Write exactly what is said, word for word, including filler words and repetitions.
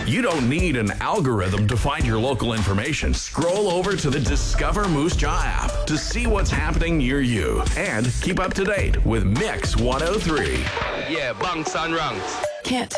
You don't need an algorithm to find your local information. Scroll over to the Discover Moose Jaw app to see what's happening near you and keep up to date with Mix one oh three. Yeah, bunks and ranks. Can't